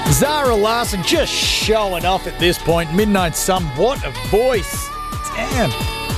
Zara Larson just showing off at this point. Midnight Sun, what a voice. Damn.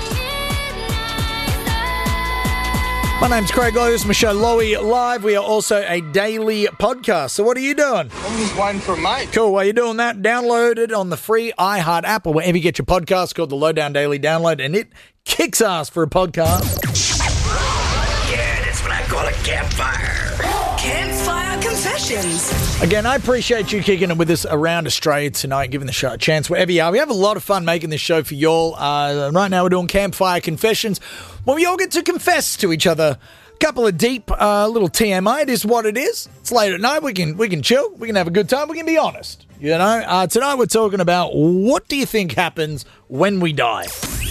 My name's Craig Lowe. This is my show, Lowy Live. We are also a daily podcast. So what are you doing? I'm just waiting for a mate. Cool. While you're doing that, download it on the free iHeart app or wherever you get your podcast, called the Lowdown Daily Download, and it kicks ass for a podcast. Yeah, that's what I call a campfire. Campfire Confessions. Again, I appreciate you kicking it with us around Australia tonight, giving the show a chance wherever you are. We have a lot of fun making this show for y'all. Right now we're doing Campfire Confessions, where we all get to confess to each other. A couple of deep, little TMI. It is what it is. It's late at night. We can chill. We can have a good time. We can be honest. You know, tonight we're talking about, what do you think happens when we die?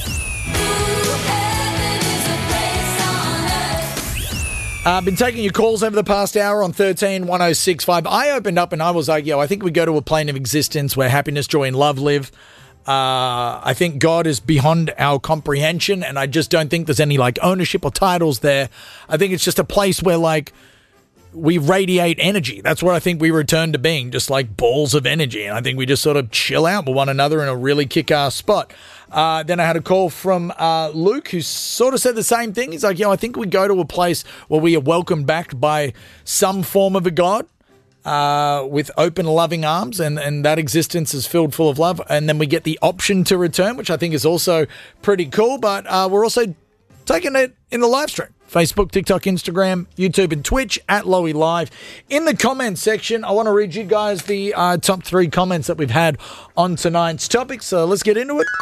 I've been taking your calls over the past hour on 13 1065. I opened up and I was like, I think we go to a plane of existence where happiness, joy, and love live. I think God is beyond our comprehension, and I just don't think there's any ownership or titles there. I think it's just a place where we radiate energy. That's what I think we return to being, just like balls of energy. And I think we just sort of chill out with one another in a really kick-ass spot. Then I had a call from Luke, who sort of said the same thing. He's like, I think we go to a place where we are welcomed back by some form of a God with open, loving arms, and that existence is filled full of love. And then we get the option to return, which I think is also pretty cool. But we're also taking it in the live stream. Facebook, TikTok, Instagram, YouTube, and Twitch at Lowy Live. In the comments section, I want to read you guys the top 3 comments that we've had on tonight's topic. So let's get into it.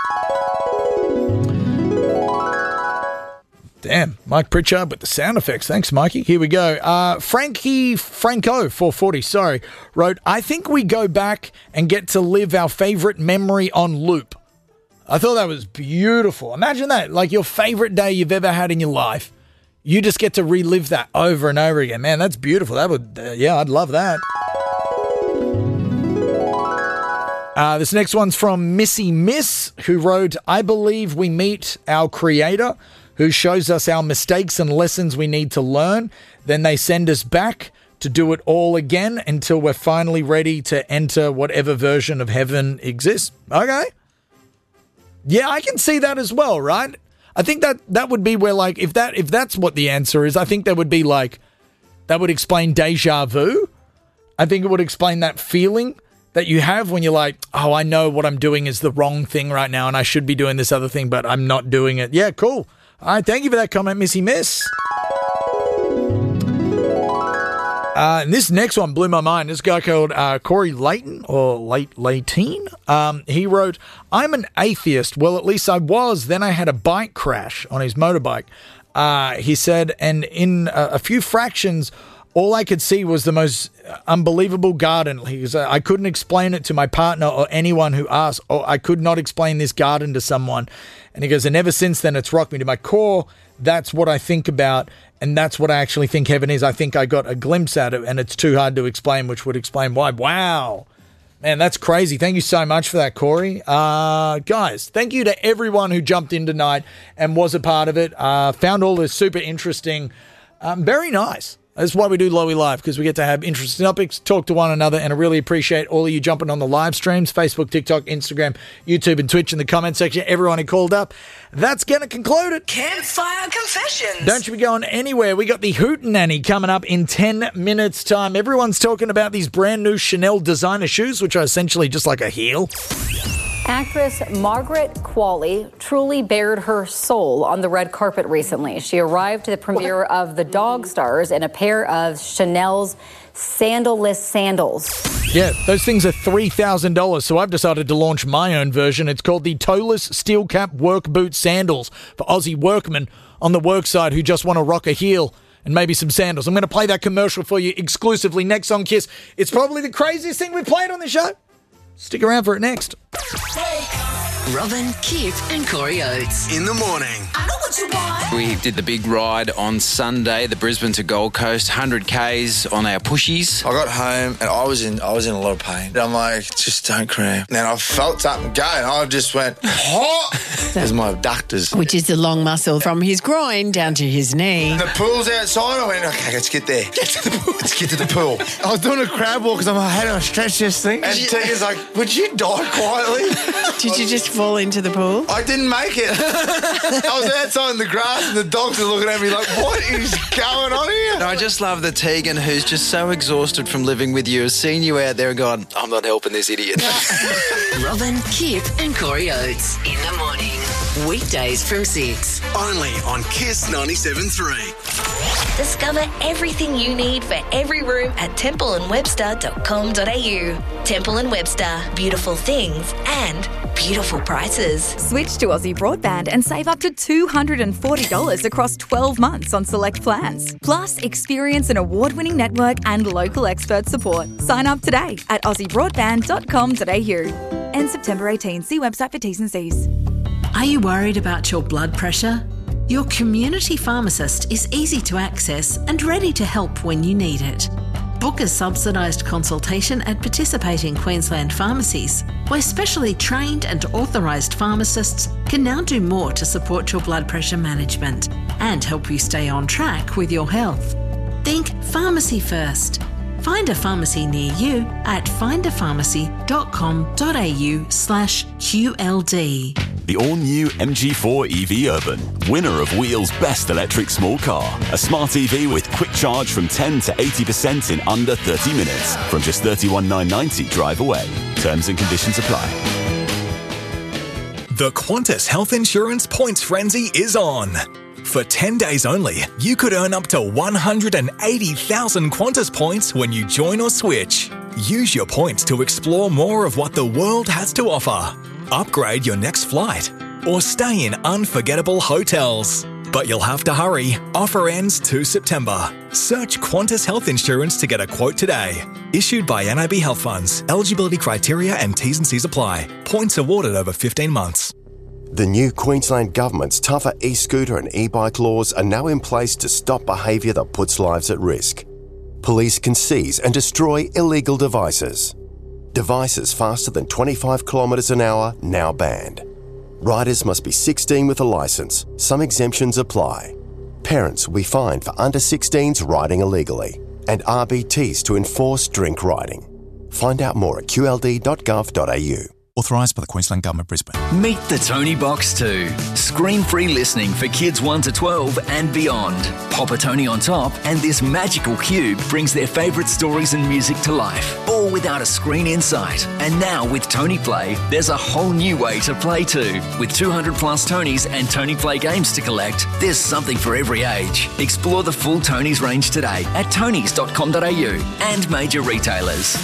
Damn, Mike Pritchard with the sound effects. Thanks, Mikey. Here we go. Franco 440, wrote, I think we go back and get to live our favorite memory on loop. I thought that was beautiful. Imagine that, your favorite day you've ever had in your life. You just get to relive that over and over again. Man, that's beautiful. That would, I'd love that. This next one's from Missy Miss, who wrote, I believe we meet our creator, who shows us our mistakes and lessons we need to learn. Then they send us back to do it all again until we're finally ready to enter whatever version of heaven exists. Okay. Yeah, I can see that as well, right? I think that would be where, if that's what the answer is, I think that would be that would explain deja vu. I think it would explain that feeling that you have when you're like, oh, I know what I'm doing is the wrong thing right now and I should be doing this other thing, but I'm not doing it. Yeah, cool. All right, thank you for that comment, Missy Miss. And this next one blew my mind. This guy called Corey Layton, or Layteen. He wrote, I'm an atheist. Well, at least I was. Then I had a bike crash on his motorbike. He said, and in a few fractions, all I could see was the most unbelievable garden. He goes, I couldn't explain it to my partner or anyone who asked, or I could not explain this garden to someone. And he goes, and ever since then, it's rocked me to my core. That's what I think about, and that's what I actually think heaven is. I think I got a glimpse at it, and it's too hard to explain, which would explain why. Wow. Man, that's crazy. Thank you so much for that, Corey. Guys, thank you to everyone who jumped in tonight and was a part of it. Found all this super interesting. Very nice. That's why we do Lowy Live, because we get to have interesting topics, talk to one another, and I really appreciate all of you jumping on the live streams, Facebook, TikTok, Instagram, YouTube, and Twitch in the comment section. Everyone who called up. That's going to conclude it. Campfire Confessions. Don't you be going anywhere. We got the Hootenanny coming up in 10 minutes' time. Everyone's talking about these brand new Chanel designer shoes, which are essentially just like a heel. Actress Margaret Qualley truly bared her soul on the red carpet recently. She arrived to the premiere of The Dog Stars in a pair of Chanel's sandal-less sandals. Yeah, those things are $3,000, so I've decided to launch my own version. It's called the Toeless Steel Cap Work Boot Sandals for Aussie workmen on the work side who just want to rock a heel and maybe some sandals. I'm going to play that commercial for you exclusively next on Kiss. It's probably the craziest thing we've played on the show. Stick around for it next. Robin, Kip and Corey Oates. In the morning. I know what you want. We did the big ride on Sunday, the Brisbane to Gold Coast, 100 Ks on our pushies. I got home and I was in a lot of pain. And I'm like, just don't cramp. And I felt something go and I just went, hot. There's my abductors. Which is the long muscle from his groin down to his knee. The pool's outside. I went, okay, let's get there. Let's get to the pool. I was doing a crab walk because I'm like, how do I stretch this thing? And Tia's like, would you die quietly? Did you just fall into the pool? I didn't make it. I was outside in the grass and the dogs are looking at me like, what is going on here? And I just love that Tegan, who's just so exhausted from living with you, has seen you out there and gone, I'm not helping this idiot. Robin, Kip and Corey Oates. In the morning. Weekdays from 6. Only on Kiss 97.3. Discover everything you need for every room at templeandwebster.com.au. Temple & Webster. Beautiful things and beautiful prices. Switch to Aussie Broadband and save up to $240 across 12 months on select plans. Plus, experience an award-winning network and local expert support. Sign up today at aussiebroadband.com.au. End September 18. See website for T's and C's. Are you worried about your blood pressure? Your community pharmacist is easy to access and ready to help when you need it. Book a subsidised consultation at participating Queensland pharmacies, where specially trained and authorised pharmacists can now do more to support your blood pressure management and help you stay on track with your health. Think pharmacy first. Find a pharmacy near you at findaPharmacy.com.au/QLD. The all-new MG4 EV Urban, winner of Wheel's Best Electric Small Car. A smart EV with quick charge from 10 to 80% in under 30 minutes. From just $31,990 drive away. Terms and conditions apply. The Qantas Health Insurance Points Frenzy is on. For 10 days only, you could earn up to 180,000 Qantas points when you join or switch. Use your points to explore more of what the world has to offer. Upgrade your next flight or stay in unforgettable hotels. But you'll have to hurry. Offer ends 2 September. Search Qantas Health Insurance to get a quote today. Issued by NIB Health Funds. Eligibility criteria and T's and C's apply. Points awarded over 15 months. The new Queensland Government's tougher e-scooter and e-bike laws are now in place to stop behaviour that puts lives at risk. Police can seize and destroy illegal devices. Devices faster than 25 kilometres an hour now banned. Riders must be 16 with a licence. Some exemptions apply. Parents will be fined for under 16s riding illegally and RBTs to enforce drink riding. Find out more at qld.gov.au. Authorised by the Queensland Government, Brisbane. Meet the Tony Box 2. Screen-free listening for kids 1 to 12 and beyond. Pop a Tony on top and this magical cube brings their favourite stories and music to life, all without a screen in sight. And now with Tony Play, there's a whole new way to play too. With 200 plus Tonys and Tony Play games to collect, there's something for every age. Explore the full Tonys range today at tonys.com.au and major retailers.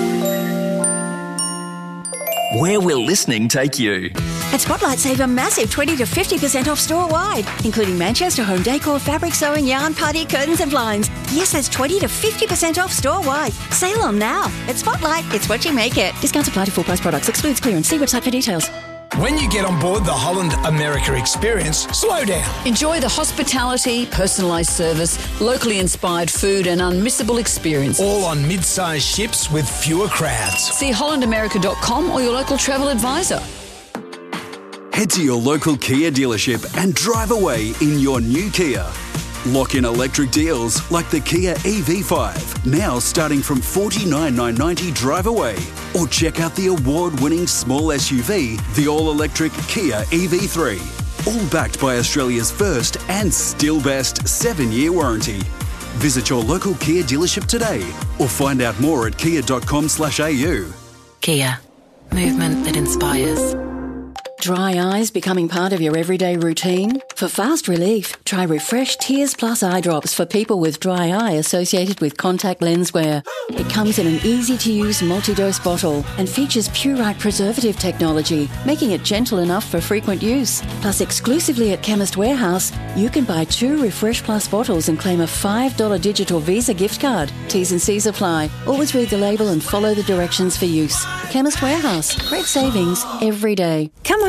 Where will listening take you? At Spotlight, save a massive 20 to 50% off store-wide, including Manchester home decor, fabric sewing, yarn, party, curtains and blinds. Yes, that's 20 to 50% off store-wide. Sale on now. At Spotlight, it's what you make it. Discounts apply to full-price products. Excludes clearance. See website for details. When you get on board the Holland America experience, slow down. Enjoy the hospitality, personalised service, locally inspired food and unmissable experience. All on mid-sized ships with fewer crowds. See hollandamerica.com or your local travel advisor. Head to your local Kia dealership and drive away in your new Kia. Lock in electric deals like the Kia EV5, now starting from $49,990 drive away. Or check out the award-winning small SUV, the all-electric Kia EV3. All backed by Australia's first and still best 7-year warranty. Visit your local Kia dealership today or find out more at kia.com/au. Kia. Movement that inspires. Dry eyes becoming part of your everyday routine? For fast relief, try Refresh Tears Plus eye drops for people with dry eye associated with contact lens wear. It comes in an easy-to-use multi-dose bottle and features Purite preservative technology, making it gentle enough for frequent use. Plus, exclusively at Chemist Warehouse, you can buy 2 Refresh Plus bottles and claim a $5 digital Visa gift card. T's and C's apply. Always read the label and follow the directions for use. Chemist Warehouse. Great savings every day. Come on,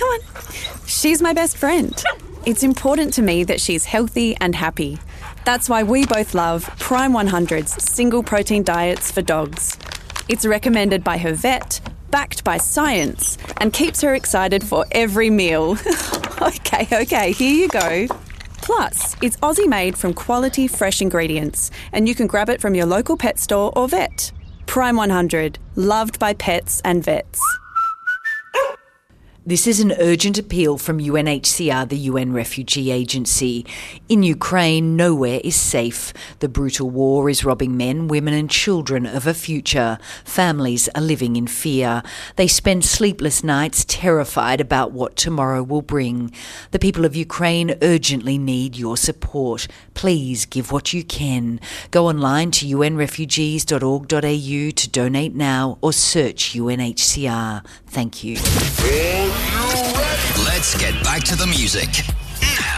on. She's my best friend. It's important to me that she's healthy and happy. That's why we both love Prime 100's single protein diets for dogs. It's recommended by her vet, backed by science, and keeps her excited for every meal. Okay, here you go. Plus, it's Aussie made from quality fresh ingredients, and you can grab it from your local pet store or vet. Prime 100, loved by pets and vets. This is an urgent appeal from UNHCR, the UN Refugee Agency. In Ukraine, nowhere is safe. The brutal war is robbing men, women and children of a future. Families are living in fear. They spend sleepless nights terrified about what tomorrow will bring. The people of Ukraine urgently need your support. Please give what you can. Go online to unrefugees.org.au to donate now or search UNHCR. Thank you. Let's get back to the music.